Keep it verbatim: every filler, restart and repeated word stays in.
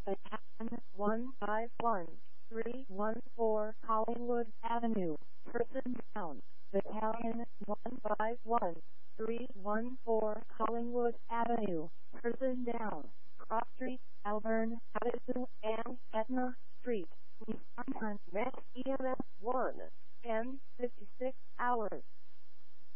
Baton one five one three one four Collingwood Avenue, person down. Battalion one five one three one four Collingwood Avenue, person down. Cross Street, Alburn, Avenue, and Etna Street. Wisconsin, Met E M S one.